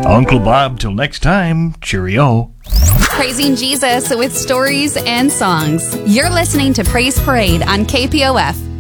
Uncle Bob, till next time, cheerio. Praising Jesus with stories and songs. You're listening to Praise Parade on KPOF